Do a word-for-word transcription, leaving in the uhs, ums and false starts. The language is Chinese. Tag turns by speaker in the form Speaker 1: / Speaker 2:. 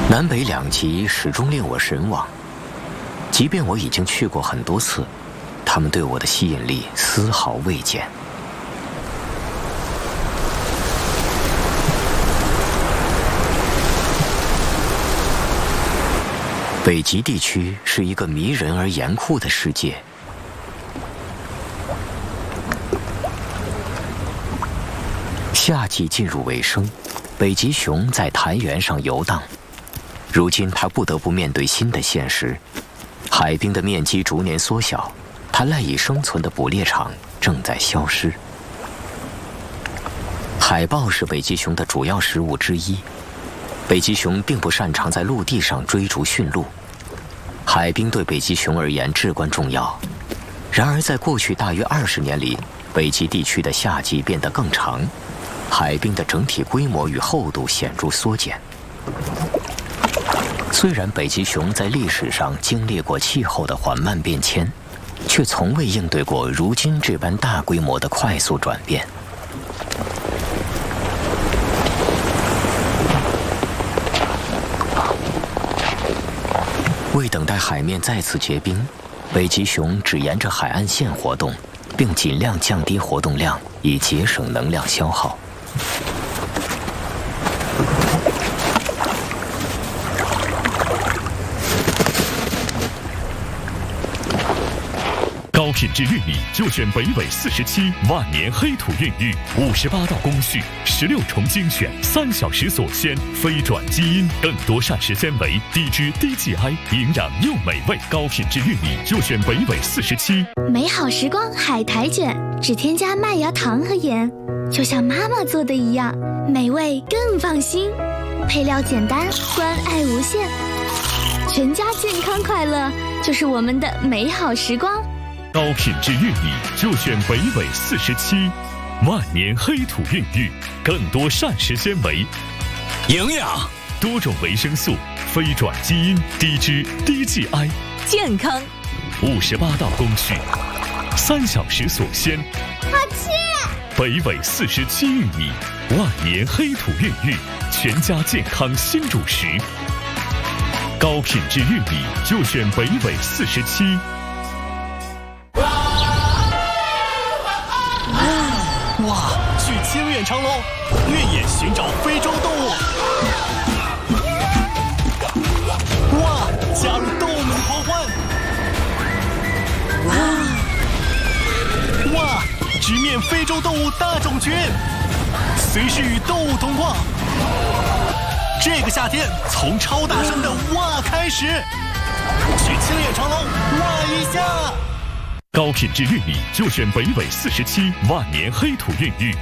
Speaker 1: 南北两极始终令我神往，即便我已经去过很多次，他们对我的吸引力丝毫未减。北极地区是一个迷人而严酷的世界。夏季进入尾声，北极熊在苔原上游荡。如今，它不得不面对新的现实：海冰的面积逐年缩小，它赖以生存的捕猎场正在消失。海豹是北极熊的主要食物之一。北极熊并不擅长在陆地上追逐驯鹿，海冰对北极熊而言至关重要。然而，在过去大约二十年里，北极地区的夏季变得更长，海冰的整体规模与厚度显著缩减。虽然北极熊在历史上经历过气候的缓慢变迁，却从未应对过如今这般大规模的快速转变。为等待海面再次结冰，北极熊只沿着海岸线活动，并尽量降低活动量，以节省能量消耗。
Speaker 2: 高品质玉米就选北纬四十七万年黑土孕育，五十八道工序，十六重精选，三小时锁鲜，非转基因，更多膳食纤维，低脂低 G I， 营养又美味。高品质玉米就选北纬四十七。
Speaker 3: 美好时光海苔卷，只添加麦芽糖和盐，就像妈妈做的一样，美味更放心。配料简单，关爱无限，全家健康快乐就是我们的美好时光。
Speaker 2: 高品质玉米就选北纬四十七，万年黑土孕育，更多膳食纤维，
Speaker 4: 营养，
Speaker 2: 多种维生素，非转基因，低脂低 G I，
Speaker 5: 健康，
Speaker 2: 五十八道工序，三小时锁鲜。
Speaker 3: 好吃！
Speaker 2: 北纬四十七玉米，万年黑土孕育，全家健康新主食。高品质玉米就选北纬四十七。
Speaker 4: 哇！去清远长隆，越野寻找非洲动物。哇！加入动物们狂欢。哇！哇！直面非洲动物大种群，随时与动物同框。这个夏天，从超大声的哇开始，去清远长隆哇一下。
Speaker 2: 高品质玉米就选北纬四十七，万年黑土孕育。